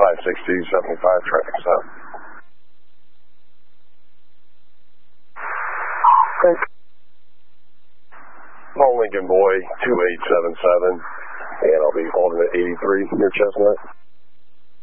56275 traffic stop. Small Lincoln Boy 2877, and I'll be holding at 83 near Chestnut.